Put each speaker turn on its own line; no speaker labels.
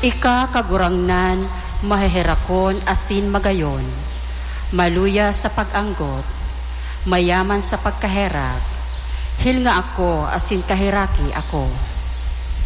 Ika kagurangnan, maheherakon asin magayon, maluya sa pag-anggot, mayaman sa pagkaherak, hil nga ako asin kahiraki ako.